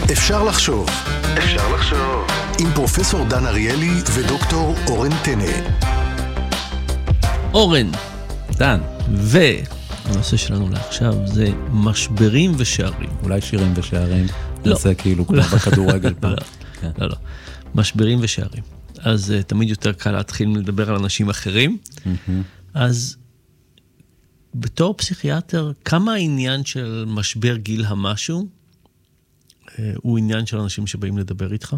אפשר לחשוב. אפשר לחשוב. עם פרופסור דן אריאלי ודוקטור אורן טנא. אורן, דן, והנושא שלנו לעכשיו זה משברים ושערים. אולי שירים ושערים. לא. נעשה כאילו כמו בכדורגל פעם. לא. משברים ושערים. אז תמיד יותר קל להתחיל לדבר על אנשים אחרים. אז בתור פסיכיאטר, כמה העניין של משבר גיל המשהו הוא עניין של אנשים שבאים לדבר איתך?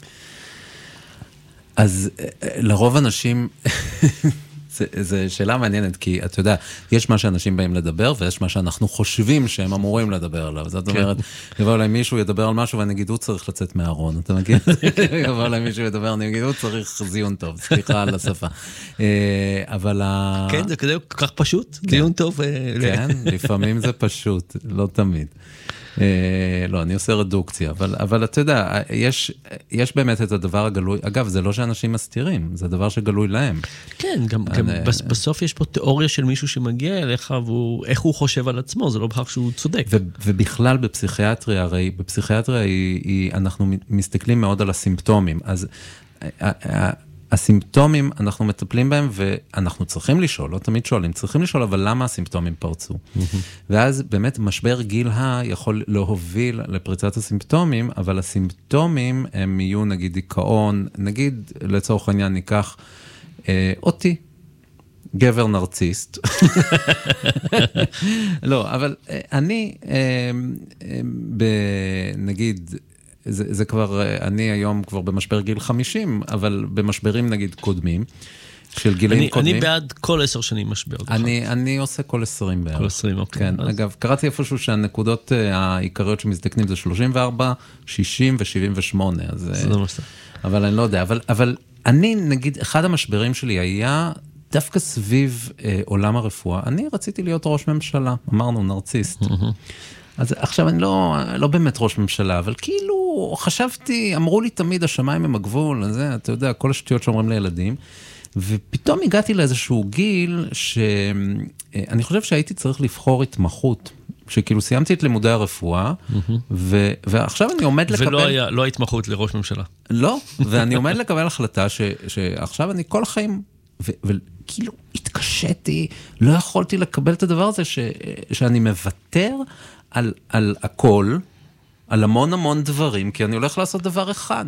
אז לרוב אנשים, זו שאלה מעניינת, כי אתה יודע, יש מה שאנשים באים לדבר, ויש מה שאנחנו חושבים שהם אמורים לדבר עליו. זאת אומרת, יבוא אולי מישהו ידבר על משהו, ואני אגיד, הוא צריך לצאת מהארון, אתה מכיר? יבוא אולי מישהו ידבר, אני אגיד, הוא צריך זיון טוב, סליחה על השפה. אבל כן, זה כזה כל כך פשוט, זיון טוב. כן, לפעמים זה פשוט, לא תמיד. לא, אני עושה רדוקציה, אבל אתה יודע, יש באמת את הדבר הגלוי, אגב, זה לא שאנשים מסתירים, זה דבר שגלוי להם. כן, גם בסוף יש פה תיאוריה של מישהו שמגיע אליך, ואיך הוא חושב על עצמו, זה לא בכך שהוא צודק. ובכלל בפסיכיאטריה, הרי בפסיכיאטריה אנחנו מסתכלים מאוד על הסימפטומים, אז הסימפטומים, אנחנו מטפלים בהם, ואנחנו צריכים לשאול, לא תמיד שואלים, צריכים לשאול, אבל למה הסימפטומים פרצו? ואז באמת משבר גיל יכול להוביל לפריצת הסימפטומים, אבל הסימפטומים הם יהיו נגיד דיכאון, נגיד לצורך העניין ניקח אותי, גבר נרציסט. לא, אבל אני, נגיד, זה כבר, אני היום כבר במשבר גיל 50, אבל במשברים נגיד קודמים, של גילאים קודמים. אני בעד כל 10 שנים משבר. אני עושה כל 20 בערך. כל 20, אוקיי. כן, אגב, קראתי איפשהו שהנקודות העיקריות שמזדקנים זה 34, 60 ו-78, אז... אבל אני לא יודע, אבל אני נגיד, אחד המשברים שלי היה דווקא סביב עולם הרפואה, אני רציתי להיות ראש ממשלה, אמרנו נרציסט. אז עכשיו אני לא באמת ראש ממשלה, אבל כאילו חשבתי, אמרו לי תמיד השמיים הם הגבול, זה, אתה יודע, כל השטויות שאומרים לילדים, ופתאום הגעתי לאיזשהו גיל שאני חושב שהייתי צריך לבחור התמחות, שכאילו סיימתי את לימודי הרפואה, ועכשיו אני עומד לקבל... ולא התמחות לראש ממשלה. לא, ואני עומד לקבל החלטה שעכשיו אני כל החיים... וכאילו התקשתי, לא יכולתי לקבל את הדבר הזה שאני מוותר על הכל, על המון דברים, כי אני הולך לעשות דבר אחד.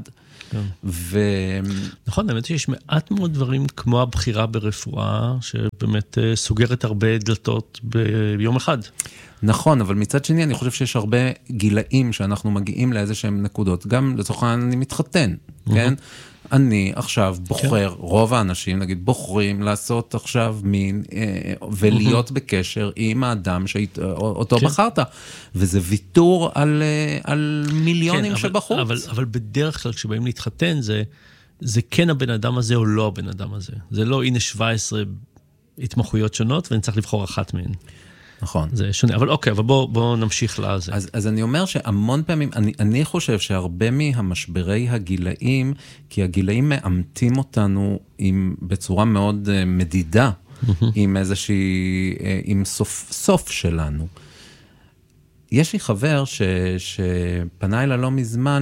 נכון, האמת שיש מעט מאוד דברים כמו הבחירה ברפואה, שבאמת סוגרת הרבה דלתות ביום אחד. נכון, אבל מצד שני אני חושב שיש הרבה גילאים שאנחנו מגיעים לאיזשהם נקודות, גם לצורך העניין אני מתחתן, כן? אני עכשיו בוחר, רוב האנשים נגיד בוחרים לעשות עכשיו מין ולהיות בקשר עם האדם שאותו בחרת, וזה ויתור על מיליונים שבחוץ. אבל בדרך כלל כשבאים להתחתן זה כן הבן אדם הזה או לא הבן אדם הזה. זה לא הנה 17 התמחויות שונות ואני צריך לבחור אחת מהן. נכון. זה שונה, אבל אוקיי, אבל בוא נמשיך לזה. אז אני אומר שהמון פעמים, אני חושב שהרבה מהמשברי הגילאים, כי הגילאים מאמתים אותנו בצורה מאוד מדידה, עם איזושהי, עם סוף שלנו. יש לי חבר שפנה אליי לא מזמן,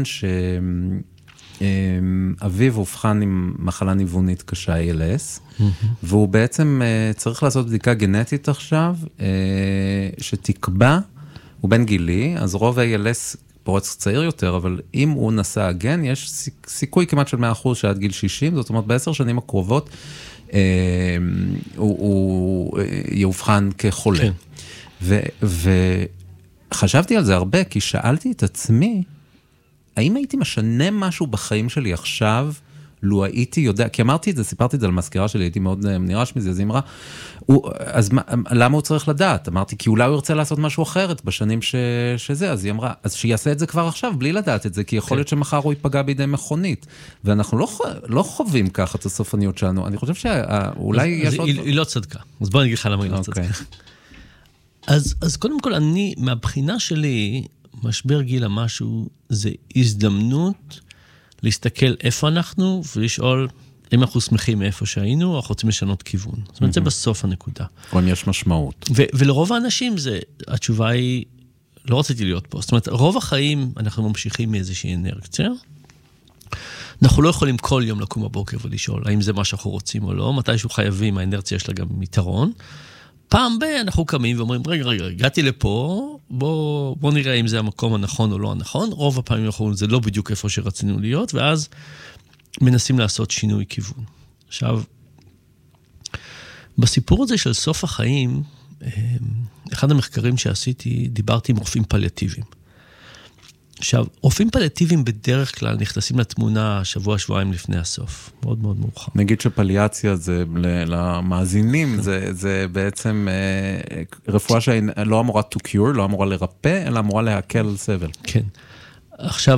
אביו הובחן עם מחלה ניוונית קשה ALS, והוא בעצם צריך לעשות בדיקה גנטית עכשיו, שתקבע, הוא בן גילי, אז רוב ALS פורץ צעיר יותר, אבל אם הוא נשא הגן, יש סיכוי כמעט של 100% שעד גיל 60, זאת אומרת, ב10 שנים הקרובות, הוא יאובחן כחולה. וחשבתי על זה הרבה, כי שאלתי את עצמי, האם הייתי משנה משהו בחיים שלי עכשיו, לו הייתי יודע, כי אמרתי את זה, סיפרתי את זה על המזכירה שלי, הייתי מאוד נרעש מזה, אז היא אמרה, אז למה הוא צריך לדעת? אמרתי, כי אולי הוא ירצה לעשות משהו אחרת בשנים שזה, אז היא אמרה, אז שיעשה את זה כבר עכשיו, בלי לדעת את זה, כי יכול להיות שמחר הוא ייפגע בידי מכונית, ואנחנו לא חווים ככה את הסופניות שלנו, אני חושב שאולי יש עוד... היא לא צדקה, אז בוא נגיד לך למה היא לא צדקה. אז קודם כל, אני, מהבחינה שלי, משבר גיל המשהו זה הזדמנות להסתכל איפה אנחנו ולשאול אם אנחנו שמחים מאיפה שהיינו או אנחנו רוצים לשנות כיוון. זאת אומרת, זה בסוף הנקודה. או אם יש משמעות. ולרוב האנשים התשובה היא לא רציתי להיות פה. זאת אומרת, רוב החיים אנחנו ממשיכים מאיזושהי אנרציה. אנחנו לא יכולים כל יום לקום בבוקר ולשאול, האם זה מה שאנחנו רוצים או לא, מתישהו חייבים, האנרציה יש לה גם יתרון. פעם אנחנו קמים ואומרים, רגע, הגעתי לפה, בוא נראה אם זה המקום הנכון או לא הנכון. רוב הפעמים אנחנו זה לא בדיוק איפה שרצינו להיות, ואז מנסים לעשות שינוי כיוון. עכשיו, בסיפור הזה של סוף החיים, אחד המחקרים שעשיתי, דיברתי עם רופאים פליאטיביים. עכשיו, רופאים פליאטיביים בדרך כלל נכנסים לתמונה שבוע-שבועיים לפני הסוף. מאוד מאוד מאוחר. נגיד שפליאציה זה, למאזינים, זה בעצם רפואה שלא אמורה to cure, לא אמורה לרפא, אלא אמורה להקל על סבל. כן. עכשיו,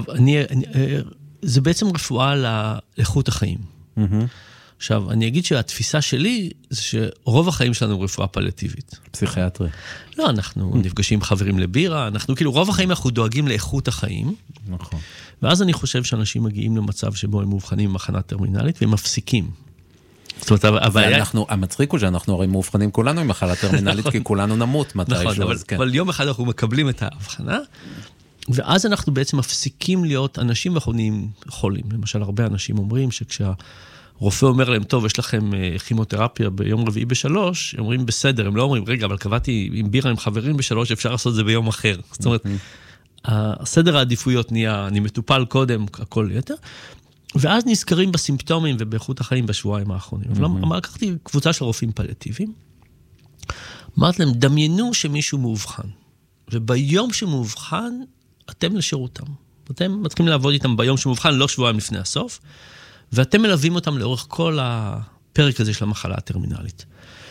זה בעצם רפואה לאיכות החיים. עכשיו, אני אגיד שהתפיסה שלי זה שרוב החיים שלנו רפואה פליאטיבית. פסיכיאטרי. לא, אנחנו נפגשים עם חברים לבירה, אנחנו כאילו, רוב החיים אנחנו דואגים לאיכות החיים. נכון. ואז אני חושב שאנשים מגיעים למצב שבו הם מאובחנים במחלה טרמינלית, והם מפסיקים. זאת אומרת, הבעיה... המצחיק הוא שאנחנו הרי מאובחנים כולנו עם מחלה טרמינלית, כי כולנו נמות מתישהו. נכון, אבל יום אחד אנחנו מקבלים את ההבחנה, ואז אנחנו בעצם מפסיקים להיות אנשים ואנחנו נהיים חולים. למשל, הרבה אנשים אומרים רופא אומר להם, טוב, יש לכם כימותרפיה ביום רביעי ב3, הם אומרים בסדר, הם לא אומרים, רגע, אבל קבעתי עם בירה עם חברים ב3, אפשר לעשות את זה ביום אחר. זאת אומרת, הסדר העדיפויות נהיה, אני מטופל קודם, הכל יותר, ואז נזכרים בסימפטומים ובאיכות החיים בשבועיים האחרונים. אבל לקחתי קבוצה של רופאים פליאטיביים, אמרתי להם, דמיינו שמישהו מאובחן, וביום שמאובחן, אתם לשירותם. אתם מתחילים לעבוד איתם ביום שמאובחן, לא שבועיים לפני הסוף, ואתם מלווים אותם לאורך כל הפרק הזה של המחלה הטרמינלית.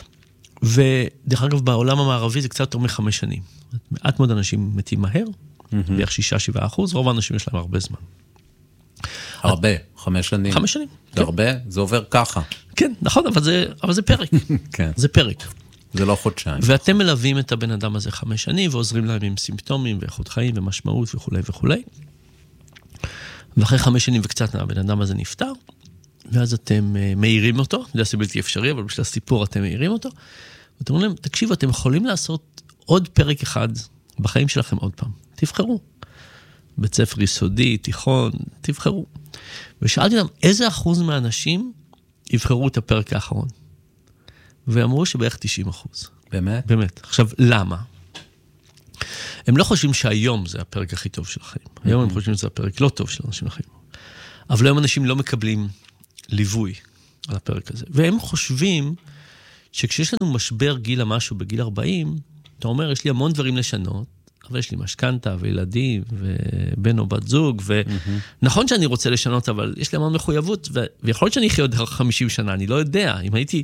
ודרך אגב, בעולם המערבי זה קצת יותר מ5 שנים. מעט מאוד אנשים מתים מהר, בערך 6-7%, רוב האנשים יש להם הרבה זמן. הרבה, 5 שנים. 5 שנים. זה הרבה, זה עובר ככה. כן, נכון, אבל זה פרק. כן. זה פרק. זה לא חודשיים. ואתם מלווים את הבן אדם הזה 5 שנים, ועוזרים להם עם סימפטומים, ואיכות חיים, ומשמעות וכו' וכו'. ואחרי 5 שנים וקצת הבן אדם הזה נפטר, ואז אתם מאירים אותו, זה בלתי אפשרי, אבל בשביל הסיפור אתם מאירים אותו, ואתם אומרים להם, תקשיבו, אתם יכולים לעשות עוד פרק אחד בחיים שלכם עוד פעם, תבחרו. בית ספר יסודי, תיכון, תבחרו. ושאלתי להם, איזה אחוז מהאנשים יבחרו את הפרק האחרון? ואמרו שבערך 90%. באמת? באמת. עכשיו, למה? הם לא חושבים שהיום זה הפרק הכי טוב של החיים. היום הם חושבים שזה הפרק לא טוב של אנשים לחיים. אבל היום אנשים לא מקבלים ליווי על הפרק הזה. והם חושבים שכשיש לנו משבר גיל המשהו בגיל 40, אתה אומר, יש לי המון דברים לשנות, אבל יש לי משכנתה וילדים ובן או בת זוג, ונכון שאני רוצה לשנות, אבל יש לי המון מחויבות, ויכול להיות שאני אחיה עוד 50 שנה, אני לא יודע. אם הייתי...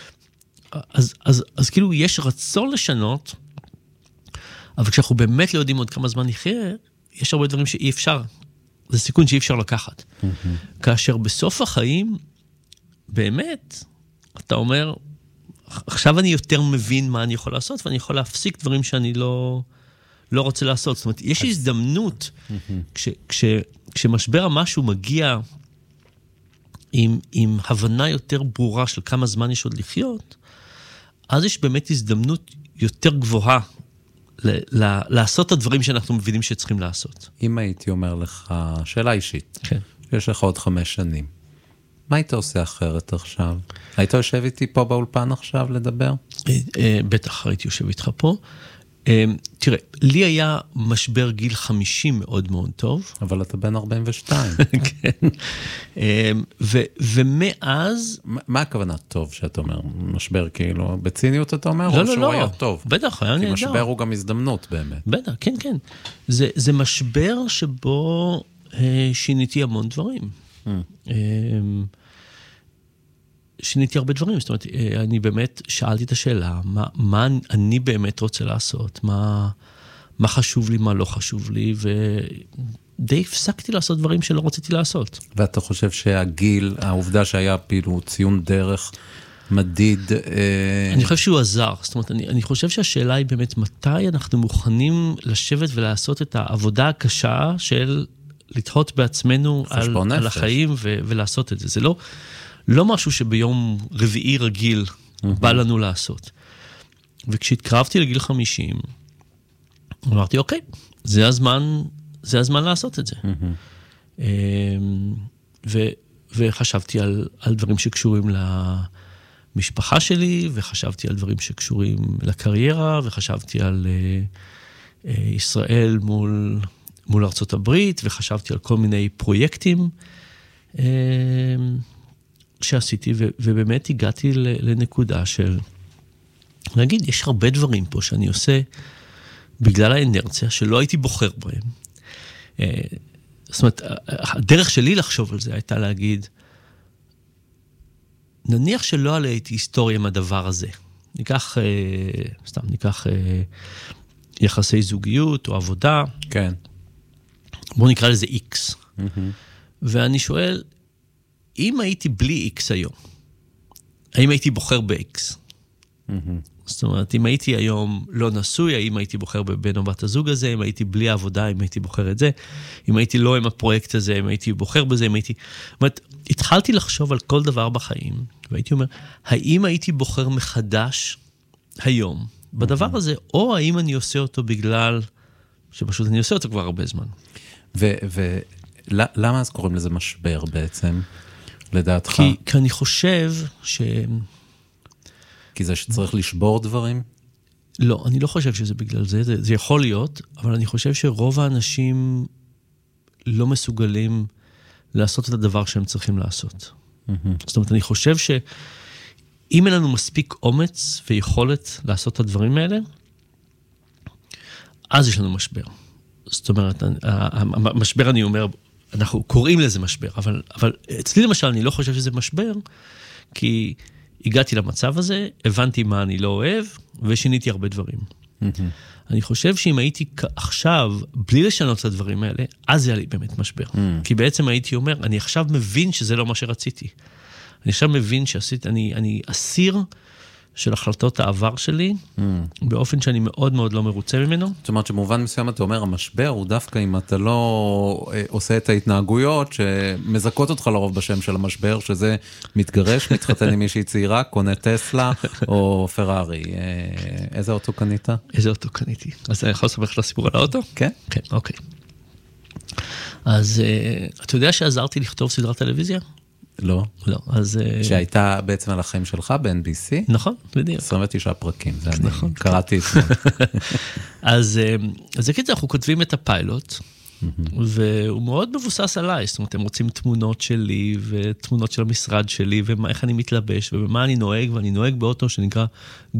אז כאילו יש רצון לשנות, אבל כשאנחנו באמת לא יודעים עוד כמה זמן נחיה, יש הרבה דברים שאי אפשר. זה סיכון שאי אפשר לקחת. כאשר בסוף החיים, באמת, אתה אומר, עכשיו אני יותר מבין מה אני יכול לעשות, ואני יכול להפסיק דברים שאני לא רוצה לעשות. זאת אומרת, יש הזדמנות, כשמשבר המשהו מגיע עם הבנה יותר ברורה של כמה זמן יש עוד לחיות, אז יש באמת הזדמנות יותר גבוהה לעשות את הדברים שאנחנו מבינים שצריכים לעשות. אם הייתי אומר לך, שאלה אישית, כן. יש לך עוד 5 שנים, מה היית עושה אחרת עכשיו? היית יושב איתי פה באולפן עכשיו לדבר? בטח הייתי יושב איתך פה. תראה, לי היה משבר גיל 50 מאוד מאוד טוב. אבל אתה בן 42. כן. ומאז... מה הכוונה טוב שאתה אומר? משבר כאילו, בציניות אתה אומר? לא, או שהוא היה טוב? בטח, היה נהדר. כי משבר הוא גם הזדמנות באמת. בטח, כן, כן. זה משבר שבו שיניתי המון דברים. שיניתי הרבה דברים, זאת אומרת, אני באמת שאלתי את השאלה, מה אני באמת רוצה לעשות, מה חשוב לי, מה לא חשוב לי, ודי הפסקתי לעשות דברים שלא רציתי לעשות. ואתה חושב שהגיל, העובדה שהיה כאילו ציון דרך מדיד... אני חושב שהוא עזר, זאת אומרת, אני חושב שהשאלה היא באמת, מתי אנחנו מוכנים לשבת ולעשות את העבודה הקשה של לתהות בעצמנו על החיים ולעשות את זה. זה לא משהו שביום רביעי רגיל בא לנו לעשות. וכשהתקרבתי לגיל 50, אמרתי, אוקיי, זה הזמן לעשות את זה. וחשבתי על דברים שקשורים למשפחה שלי, וחשבתי על דברים שקשורים לקריירה, וחשבתי על ישראל מול ארצות הברית, וחשבתי על כל מיני פרויקטים שעשיתי, ובאמת הגעתי לנקודה של, נגיד, יש הרבה דברים פה שאני עושה בגלל האנרציה שלא הייתי בוחר בהם. זאת אומרת, הדרך שלי לחשוב על זה הייתה להגיד, נניח שלא עליתי היסטוריה מהדבר הזה. ניקח יחסי זוגיות או עבודה. כן. בואו נקרא לזה X. ואני שואל, אם הייתי בלי X היום, האם הייתי בוחר ב-X? זאת אומרת, אם הייתי היום לא נשוי, האם הייתי בוחר בבן או בת הזוג הזה, אם הייתי בלי העבודה, אם הייתי בוחר את זה, אם הייתי לא עם הפרויקט הזה, אם הייתי בוחר בזה, אם הייתי... זאת אומרת, התחלתי לחשוב על כל דבר בחיים, והייתי אומר, האם הייתי בוחר מחדש היום בדבר הזה, או האם אני עושה אותו בגלל שפשוט אני עושה אותו כבר הרבה זמן. ולמה אז קוראים לזה משבר בעצם, לדעתך? כי אני חושב ש... כי זה שצריך לשבור דברים? לא, אני לא חושב שזה בגלל זה. זה יכול להיות, אבל אני חושב שרוב האנשים לא מסוגלים לעשות את הדבר שהם צריכים לעשות. זאת אומרת, אני חושב שאם אין לנו מספיק אומץ ויכולת לעשות את הדברים האלה, אז יש לנו משבר. זאת אומרת, המשבר, אני אומר, אנחנו קוראים לזה משבר, אבל אצלי למשל אני לא חושב שזה משבר, כי הגעתי למצב הזה, הבנתי מה אני לא אוהב, ושיניתי הרבה דברים. אני חושב שאם הייתי עכשיו, בלי לשנות את הדברים האלה, אז זה היה לי באמת משבר. כי בעצם הייתי אומר, אני עכשיו מבין שזה לא מה שרציתי. אני עכשיו מבין שעשיתי, אני אסיר של החלטות העבר שלי, באופן שאני מאוד מאוד לא מרוצה ממנו. זאת אומרת שבמובן מסוים אתה אומר, המשבר הוא דווקא אם אתה לא עושה את ההתנהגויות שמזכות אותך לרוב בשם של המשבר, שזה מתגרש, מתחתן עם מישהי צעירה, קונה טסלה או פרארי. איזה אוטו קנית? איזה אוטו קניתי? אז אני יכול לספר לך לסיפור על האוטו? כן. כן, אוקיי. אז אתה יודע שעזרתי לכתוב סדרת טלוויזיה? לא. לא, אז... שהייתה בעצם על החיים שלך ב-NBC? נכון, בדיוק. 29 פרקים, זה נכון. אני קראתי את זה. אז בקיצור, אנחנו כותבים את הפיילוט, והוא מאוד מבוסס עליי, זאת אומרת, הם רוצים תמונות שלי, ותמונות של המשרד שלי, ואיך אני מתלבש, ובמה אני נוהג, ואני נוהג באוטו שנקרא